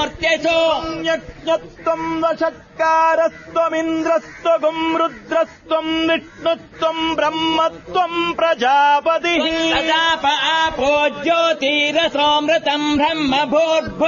మూర్త్యసో యజ్ఞత్వం వషట్కారస్త్వమింద్రస్త్వగుం రుద్రస్త్వం విష్ణుత్వం బ్రహ్మత్వం ప్రజాపతి ప్రజాప ఆపో జ్యోతిరసోమృతం బ్రహ్మ భూర్భు